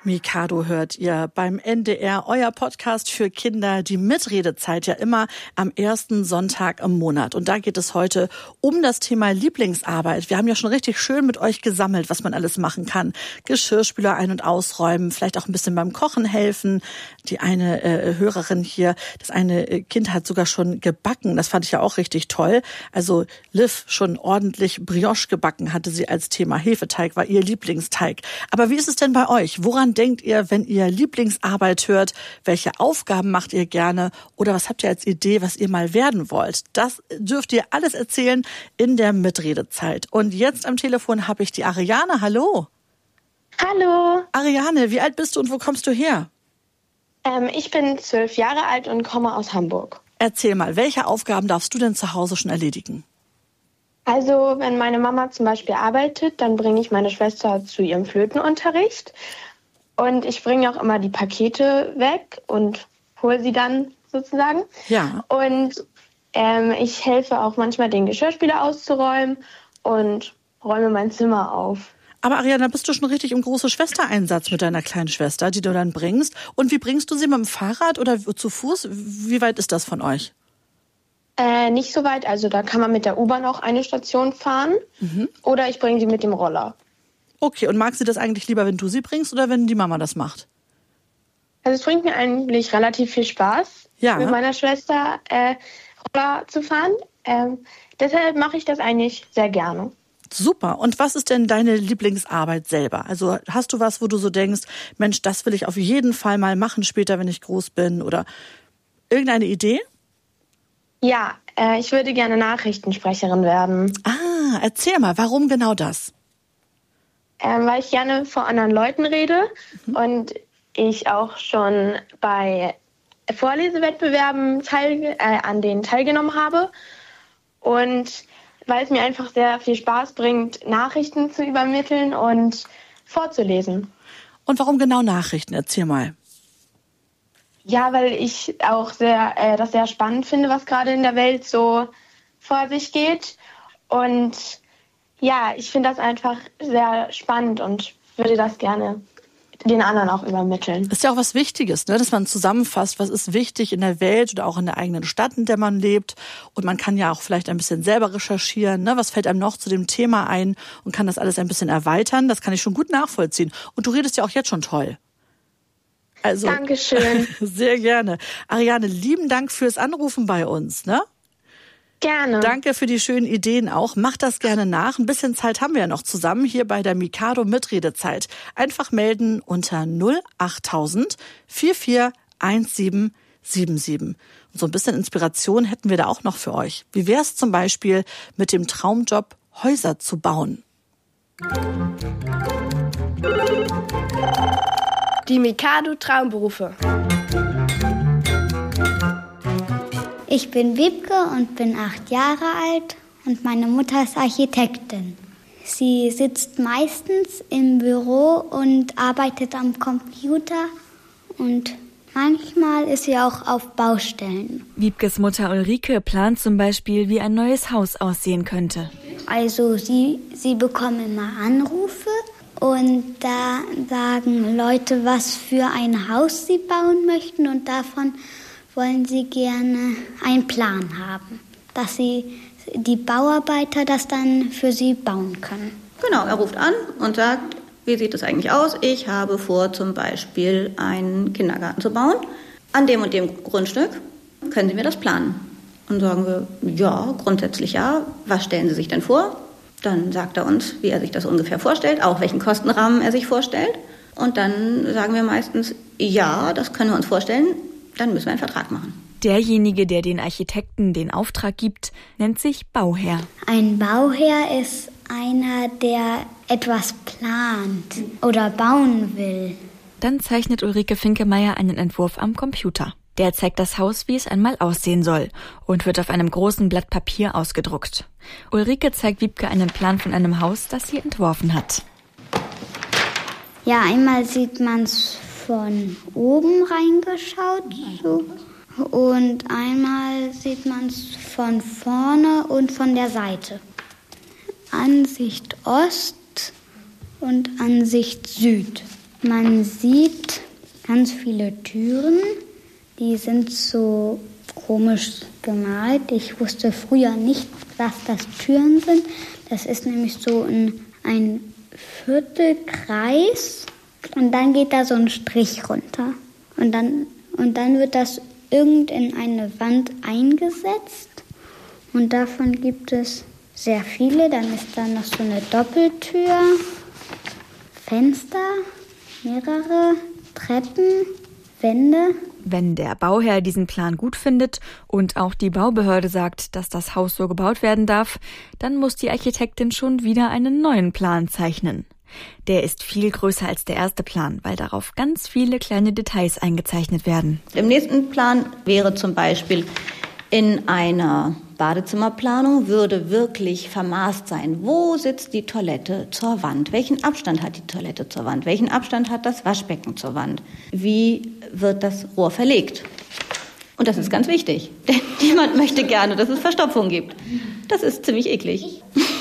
Mikado hört ihr beim NDR, euer Podcast für Kinder, die Mitredezeit ja immer am ersten Sonntag im Monat. Und da geht es heute um das Thema Lieblingsarbeit. Wir haben ja schon richtig schön mit euch gesammelt, was man alles machen kann. Geschirrspüler ein- und ausräumen, vielleicht auch ein bisschen beim Kochen helfen. Die eine Hörerin hier, das eine Kind hat sogar schon gebacken. Das fand ich ja auch richtig toll. Also Liv schon ordentlich Brioche gebacken, hatte sie als Thema. Hefeteig war ihr Lieblingsteig. Aber wie ist es denn bei euch? Woran denkt ihr, wenn ihr Lieblingsarbeit hört? Welche Aufgaben macht ihr gerne? Oder was habt ihr als Idee, was ihr mal werden wollt? Das dürft ihr alles erzählen in der Mitredezeit. Und jetzt am Telefon habe ich die Ariane. Hallo. Hallo. Ariane, wie alt bist du und wo kommst du her? Ich bin 12 Jahre alt und komme aus Hamburg. Erzähl mal, welche Aufgaben darfst du denn zu Hause schon erledigen? Also, wenn meine Mama zum Beispiel arbeitet, dann bringe ich meine Schwester zu ihrem Flötenunterricht. Und ich bringe auch immer die Pakete weg und hole sie dann sozusagen. Ja. Und ich helfe auch manchmal, den Geschirrspüler auszuräumen und räume mein Zimmer auf. Aber Ariane, da bist du schon richtig im großen Schwestereinsatz mit deiner kleinen Schwester, die du dann bringst. Und wie bringst du sie, mit dem Fahrrad oder zu Fuß? Wie weit ist das von euch? Nicht so weit, also da kann man mit der U-Bahn auch eine Station fahren. Oder ich bringe sie mit dem Roller. Okay, und magst du das eigentlich lieber, wenn du sie bringst oder wenn die Mama das macht? Also es bringt mir eigentlich relativ viel Spaß, mit meiner Schwester Roller zu fahren. Deshalb mache ich das eigentlich sehr gerne. Super. Und was ist denn deine Lieblingsarbeit selber? Also hast du was, wo du so denkst, Mensch, das will ich auf jeden Fall mal machen später, wenn ich groß bin? Oder irgendeine Idee? Ja, ich würde gerne Nachrichtensprecherin werden. Ah, erzähl mal, warum genau das? Weil ich gerne vor anderen Leuten rede und ich auch schon bei Vorlesewettbewerben an denen teilgenommen habe. Und weil es mir einfach sehr viel Spaß bringt, Nachrichten zu übermitteln und vorzulesen. Und warum genau Nachrichten? Erzähl mal. Ja, weil ich auch das sehr spannend finde, was gerade in der Welt so vor sich geht. Und ja, ich finde das einfach sehr spannend und würde das gerne den anderen auch übermitteln. Das ist ja auch was Wichtiges, ne? Dass man zusammenfasst, was ist wichtig in der Welt oder auch in der eigenen Stadt, in der man lebt. Und man kann ja auch vielleicht ein bisschen selber recherchieren, ne? Was fällt einem noch zu dem Thema ein und kann das alles ein bisschen erweitern. Das kann ich schon gut nachvollziehen. Und du redest ja auch jetzt schon toll. Also, Dankeschön. Sehr gerne. Ariane, lieben Dank fürs Anrufen bei uns, ne? Gerne. Danke für die schönen Ideen auch. Mach das gerne nach. Ein bisschen Zeit haben wir ja noch zusammen hier bei der Mikado Mitredezeit. Einfach melden unter 08000 441777. Und so ein bisschen Inspiration hätten wir da auch noch für euch. Wie wär's zum Beispiel mit dem Traumjob, Häuser zu bauen? Die Mikado Traumberufe. Ich bin Wiebke und bin 8 Jahre alt und meine Mutter ist Architektin. Sie sitzt meistens im Büro und arbeitet am Computer und manchmal ist sie auch auf Baustellen. Wiebkes Mutter Ulrike plant zum Beispiel, wie ein neues Haus aussehen könnte. Also sie bekommen immer Anrufe und da sagen Leute, was für ein Haus sie bauen möchten und davon wollen sie gerne einen Plan haben, dass die Bauarbeiter das dann für sie bauen können. Genau, er ruft an und sagt, wie sieht es eigentlich aus? Ich habe vor, zum Beispiel einen Kindergarten zu bauen. An dem und dem Grundstück können Sie mir das planen? Und sagen wir, ja, grundsätzlich ja. Was stellen Sie sich denn vor? Dann sagt er uns, wie er sich das ungefähr vorstellt, auch welchen Kostenrahmen er sich vorstellt. Und dann sagen wir meistens, ja, das können wir uns vorstellen, dann müssen wir einen Vertrag machen. Derjenige, der den Architekten den Auftrag gibt, nennt sich Bauherr. Ein Bauherr ist einer, der etwas plant oder bauen will. Dann zeichnet Ulrike Finkemeier einen Entwurf am Computer. Der zeigt das Haus, wie es einmal aussehen soll und wird auf einem großen Blatt Papier ausgedruckt. Ulrike zeigt Wiebke einen Plan von einem Haus, das sie entworfen hat. Ja, einmal sieht man es von oben reingeschaut so. Und einmal sieht man es von vorne und von der Seite. Ansicht Ost und Ansicht Süd. Man sieht ganz viele Türen, die sind so komisch gemalt. Ich wusste früher nicht, was das Türen sind. Das ist nämlich so ein Viertelkreis und dann geht da so ein Strich runter. Und dann wird das in eine Wand eingesetzt und davon gibt es sehr viele. Dann ist da noch so eine Doppeltür, Fenster, mehrere Treppen, Wände. Wenn der Bauherr diesen Plan gut findet und auch die Baubehörde sagt, dass das Haus so gebaut werden darf, dann muss die Architektin schon wieder einen neuen Plan zeichnen. Der ist viel größer als der erste Plan, weil darauf ganz viele kleine Details eingezeichnet werden. Im nächsten Plan wäre zum Beispiel in einer Badezimmerplanung würde wirklich vermaßt sein, wo sitzt die Toilette zur Wand, welchen Abstand hat die Toilette zur Wand, welchen Abstand hat das Waschbecken zur Wand, wie wird das Rohr verlegt. Und das ist ganz wichtig, denn niemand möchte gerne, dass es Verstopfung gibt. Das ist ziemlich eklig.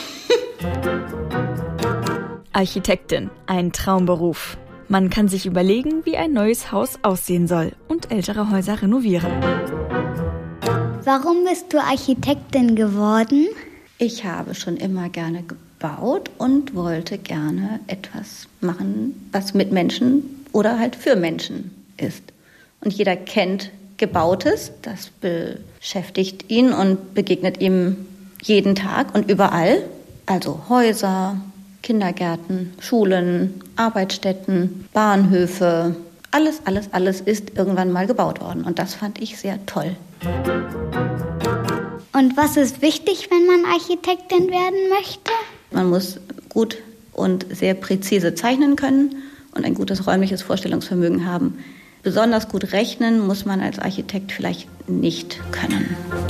Architektin, ein Traumberuf. Man kann sich überlegen, wie ein neues Haus aussehen soll und ältere Häuser renovieren. Warum bist du Architektin geworden? Ich habe schon immer gerne gebaut und wollte gerne etwas machen, was mit Menschen oder halt für Menschen ist. Und jeder kennt Gebautes, das beschäftigt ihn und begegnet ihm jeden Tag und überall. Also Häuser, Kindergärten, Schulen, Arbeitsstätten, Bahnhöfe, alles ist irgendwann mal gebaut worden. Und das fand ich sehr toll. Und was ist wichtig, wenn man Architektin werden möchte? Man muss gut und sehr präzise zeichnen können und ein gutes räumliches Vorstellungsvermögen haben. Besonders gut rechnen muss man als Architekt vielleicht nicht können.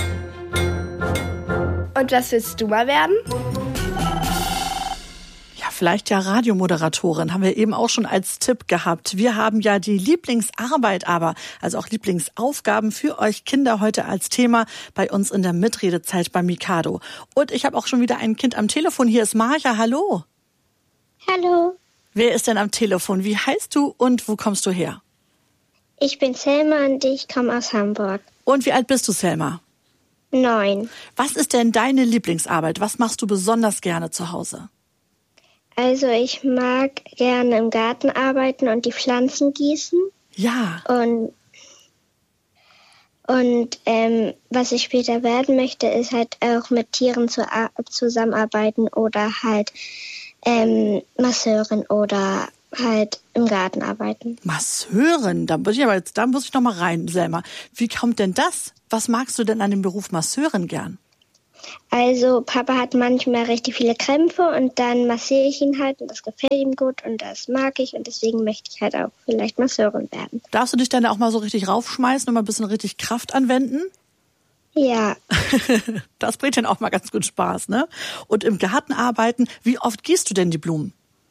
Und was willst du mal werden? Vielleicht ja Radiomoderatorin, haben wir eben auch schon als Tipp gehabt. Wir haben ja die Lieblingsarbeit also auch Lieblingsaufgaben für euch Kinder heute als Thema bei uns in der Mitredezeit bei Mikado. Und ich habe auch schon wieder ein Kind am Telefon. Hier ist Maja, hallo. Hallo. Wer ist denn am Telefon? Wie heißt du und wo kommst du her? Ich bin Selma und ich komme aus Hamburg. Und wie alt bist du, Selma? 9. Was ist denn deine Lieblingsarbeit? Was machst du besonders gerne zu Hause? Also ich mag gerne im Garten arbeiten und die Pflanzen gießen. Ja. Und was ich später werden möchte, ist halt auch mit Tieren zusammenarbeiten oder halt Masseurin oder halt im Garten arbeiten. Masseurin? Da muss ich noch mal rein, Selma. Wie kommt denn das? Was magst du denn an dem Beruf Masseurin gern? Also Papa hat manchmal richtig viele Krämpfe und dann massiere ich ihn halt und das gefällt ihm gut und das mag ich und deswegen möchte ich halt auch vielleicht Masseurin werden. Darfst du dich dann auch mal so richtig raufschmeißen und mal ein bisschen richtig Kraft anwenden? Ja. Das bringt dann auch mal ganz gut Spaß, ne? Und im Garten arbeiten, wie oft gießt du denn die Blumen?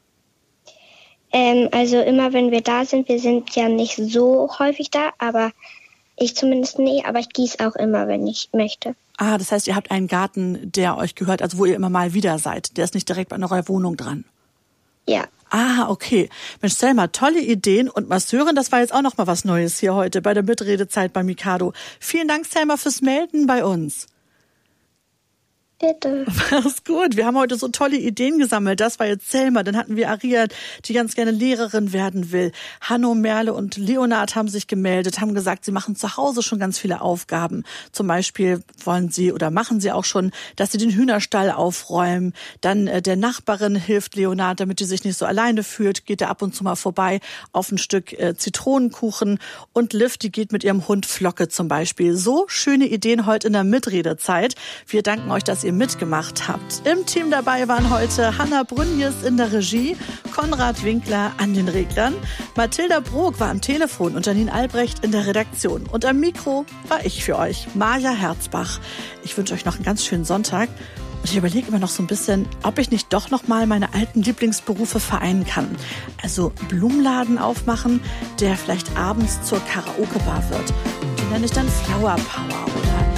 Also immer, wenn wir da sind, wir sind ja nicht so häufig da, aber ich zumindest nicht, aber ich gieße auch immer, wenn ich möchte. Ah, das heißt, ihr habt einen Garten, der euch gehört, also wo ihr immer mal wieder seid. Der ist nicht direkt bei eurer Wohnung dran. Ja. Ah, okay. Mensch, Selma, tolle Ideen. Und Masseurin, das war jetzt auch noch mal was Neues hier heute bei der Mitredezeit bei Mikado. Vielen Dank, Selma, fürs Melden bei uns. Bitte. Mach's gut. Wir haben heute so tolle Ideen gesammelt. Das war jetzt Selma. Dann hatten wir Aria, die ganz gerne Lehrerin werden will. Hanno, Merle und Leonard haben sich gemeldet, haben gesagt, sie machen zu Hause schon ganz viele Aufgaben. Zum Beispiel machen sie auch schon, dass sie den Hühnerstall aufräumen. Dann der Nachbarin hilft Leonard, damit die sich nicht so alleine fühlt, geht er ab und zu mal vorbei auf ein Stück Zitronenkuchen. Und Liv, die geht mit ihrem Hund Flocke zum Beispiel. So schöne Ideen heute in der Mitredezeit. Wir danken euch, dass ihr mitgemacht habt. Im Team dabei waren heute Hanna Brünjes in der Regie, Konrad Winkler an den Reglern, Mathilda Brok war am Telefon und Janine Albrecht in der Redaktion. Und am Mikro war ich für euch, Maja Herzbach. Ich wünsche euch noch einen ganz schönen Sonntag. Und ich überlege immer noch so ein bisschen, ob ich nicht doch noch mal meine alten Lieblingsberufe vereinen kann. Also Blumenladen aufmachen, der vielleicht abends zur Karaoke-Bar wird. Den nenne ich dann Flower Power.